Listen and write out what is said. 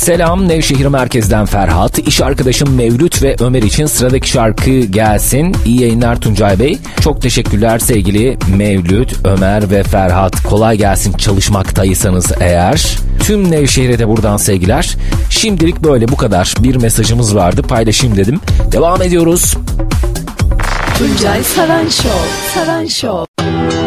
Selam, Nevşehir merkezden Ferhat. İş arkadaşım Mevlüt ve Ömer için sıradaki şarkı gelsin. İyi yayınlar Tuncay Bey. Çok teşekkürler sevgili Mevlüt, Ömer ve Ferhat. Kolay gelsin çalışmaktaysanız eğer. Tüm Nevşehir'e de buradan sevgiler. Şimdilik böyle, bu kadar. Bir mesajımız vardı, paylaşayım dedim. Devam ediyoruz. Tuncay Saran Show.